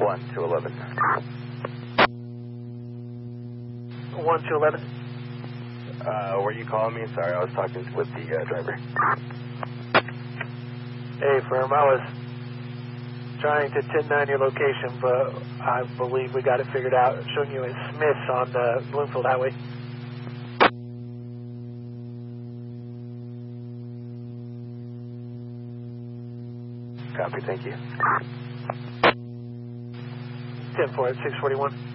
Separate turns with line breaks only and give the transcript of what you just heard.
1-11.
1-11.
Were you calling me? Sorry, I was talking with the driver.
Hey, firm, I was trying to 10-9 your location, but I believe we got it figured out. Showing you in Smith's on the Bloomfield Highway.
Copy, thank you.
10-4 at 641.